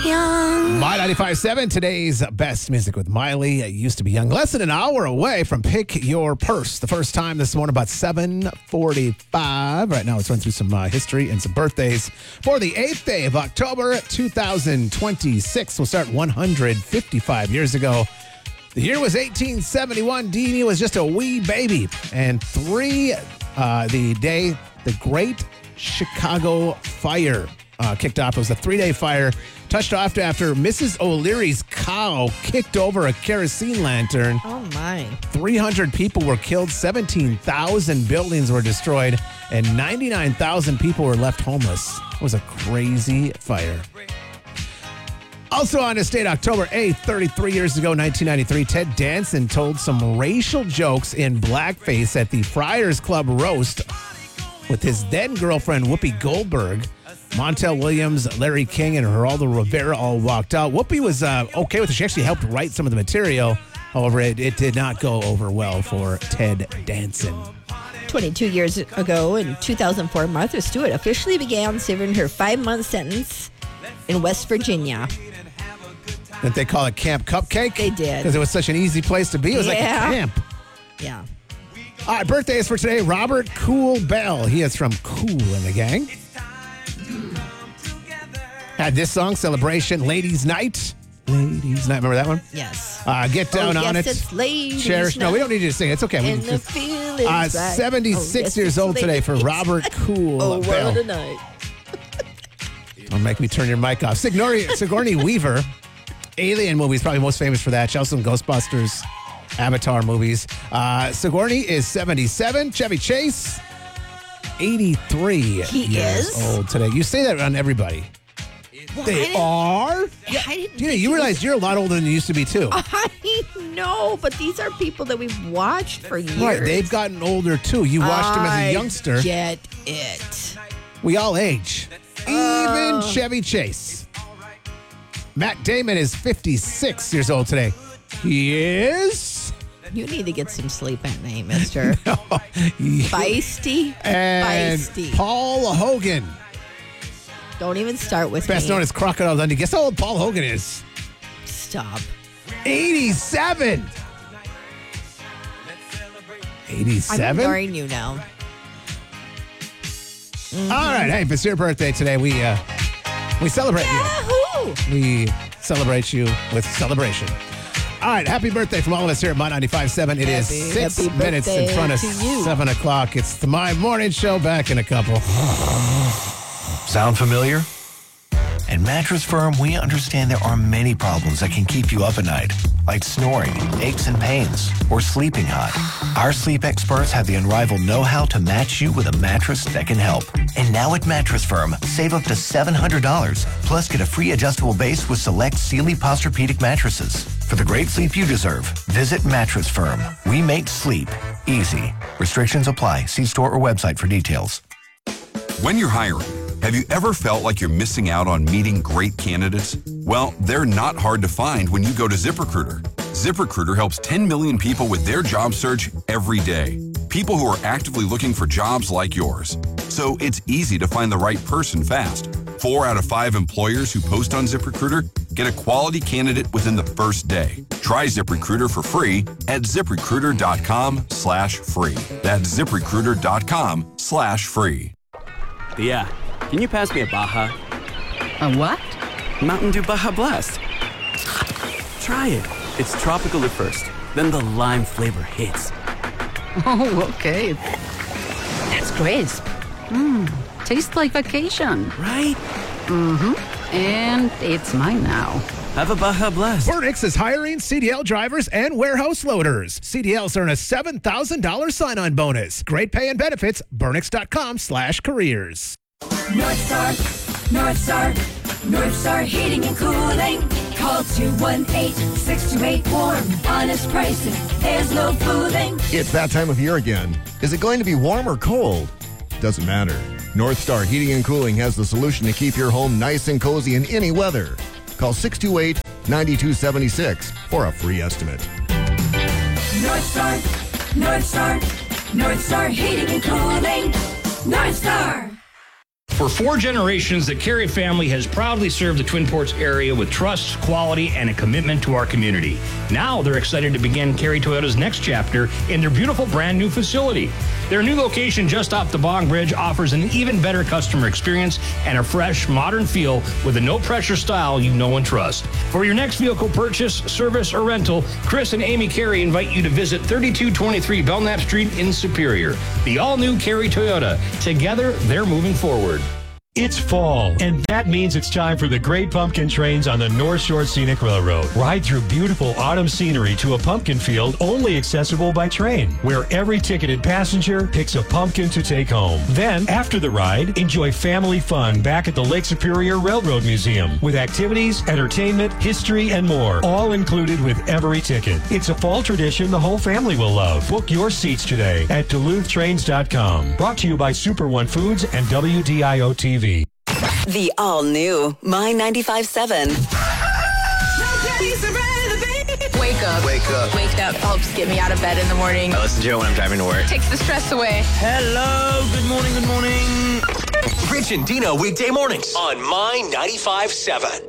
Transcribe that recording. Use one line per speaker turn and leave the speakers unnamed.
young.
My 95.7, today's best music with Miley. Used to be young. Less than an hour away from Pick Your Purse. The first time this morning, about 7:45. Right now, let's run through some history and some birthdays. For the 8th day of October, 2026. We'll start 155 years ago. The year was 1871. Dee was just a wee baby. And the day the Great Chicago Fire kicked off. It was a 3-day fire. Touched off after Mrs. O'Leary's cow kicked over a kerosene lantern.
Oh, my.
300 people were killed, 17,000 buildings were destroyed, and 99,000 people were left homeless. It was a crazy fire. Also on this date, October 8th, 33 years ago, 1993, Ted Danson told some racial jokes in blackface at the Friars Club roast with his then girlfriend, Whoopi Goldberg. Montel Williams, Larry King, and Geraldo Rivera all walked out. Whoopi was okay with it. She actually helped write some of the material. However, it did not go over well for Ted Danson.
22 years ago, in 2004, Martha Stewart officially began serving her 5-month sentence in West Virginia.
Did they call it Camp Cupcake?
They did.
Because it was such an easy place to be. It was like a camp.
Yeah.
All right, birthdays for today. Robert Cool Bell. He is from Kool and the Gang. Had this song, Celebration, Ladies Night. Ladies Night. Remember that one?
Yes.
Get Down on It.
It's Ladies
Cherish.
Night.
No, we don't need you to sing. It's okay.
And the feeling's right.
76 years old today for Robert Cool Bell.
What a night.
Don't make me turn your mic off. Sigourney Weaver. Alien movies, probably most famous for that. She also in Ghostbusters, Avatar movies. Sigourney is 77. Chevy Chase, 83 years old today. You say that on everybody.
Well,
They are?
Yeah, I didn't
Gina, you realize you're a lot older than you used to be, too.
I know, but these are people that we've watched for years.
Right, they've gotten older, too. You watched them as a youngster.
I get it.
We all age. Even Chevy Chase. Matt Damon is 56 years old today. He is...
You need to get some sleep at night, mister. Feisty.
And
Feisty.
Paul Hogan.
Don't even start with
Best
me.
known as Crocodile Dundee. Guess how old Paul Hogan is?
Stop.
87. 87?
I'm ignoring you now.
All right. Hey, if it's your birthday today, we celebrate
Yahoo!
you. We celebrate you with celebration. All right. Happy birthday from all of us here at My 95.7. It is 6
happy
minutes in
birthday
front of
to you.
7 o'clock. It's the My Morning Show. Back in a couple.
Sound familiar? At Mattress Firm, we understand there are many problems that can keep you up at night, like snoring, aches and pains, or sleeping hot. Our sleep experts have the unrivaled know-how to match you with a mattress that can help. And now at Mattress Firm, save up to $700, plus get a free adjustable base with select Sealy Posturepedic mattresses. For the great sleep you deserve, visit Mattress Firm. We make sleep easy. Restrictions apply. See store or website for details.
When you're hiring, have you ever felt like you're missing out on meeting great candidates? Well, they're not hard to find when you go to ZipRecruiter. ZipRecruiter helps 10 million people with their job search every day. People who are actively looking for jobs like yours. So it's easy to find the right person fast. 4 out of 5 employers who post on ZipRecruiter get a quality candidate within the first day. Try ZipRecruiter for free at ZipRecruiter.com/free. That's ZipRecruiter.com/free.
Yeah. Can you pass me a Baja?
A what?
Mountain Dew Baja Blast. Try it. It's tropical at first, then the lime flavor hits.
Oh, okay. That's crisp. Tastes like vacation.
Right?
And it's mine now.
Have a Baja Blast.
Burnix is hiring CDL drivers and warehouse loaders. CDLs earn a $7,000 sign-on bonus. Great pay and benefits. Burnix.com/careers.
North Star Heating and Cooling. Call 218-628-WARM. Honest pricing, there's no fooling.
It's that time of year again. Is it going to be warm or cold? Doesn't matter. North Star Heating and Cooling has the solution to keep your home nice and cozy in any weather. Call 628-9276 for a free estimate.
North Star Heating and Cooling. North Star.
For 4 generations, the Carey family has proudly served the Twin Ports area with trust, quality, and a commitment to our community. Now they're excited to begin Carey Toyota's next chapter in their beautiful brand new facility. Their new location just off the Bong Bridge offers an even better customer experience and a fresh, modern feel with a no-pressure style you know and trust. For your next vehicle purchase, service, or rental, Chris and Amy Carey invite you to visit 3223 Belknap Street in Superior. The all-new Carey Toyota. Together, they're moving forward.
It's fall, and that means it's time for the Great Pumpkin Trains on the North Shore Scenic Railroad. Ride through beautiful autumn scenery to a pumpkin field only accessible by train, where every ticketed passenger picks a pumpkin to take home. Then, after the ride, enjoy family fun back at the Lake Superior Railroad Museum with activities, entertainment, history, and more, all included with every ticket. It's a fall tradition the whole family will love. Book your seats today at DuluthTrains.com. Brought to you by Super One Foods and WDIO-TV.
The all-new My 95.7.
Wake up.
Wake up.
Wake up helps get me out of bed in the morning.
I listen to it when I'm driving to work.
Takes the stress away.
Hello. Good morning. Good morning.
Rich and Dino weekday mornings on My 95.7.